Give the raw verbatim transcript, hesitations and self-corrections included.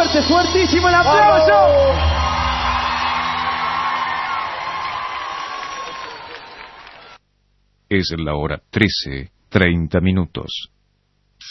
fuerte, fuertísimo el aplauso. ¡Vamos! Es la hora trece, treinta minutos.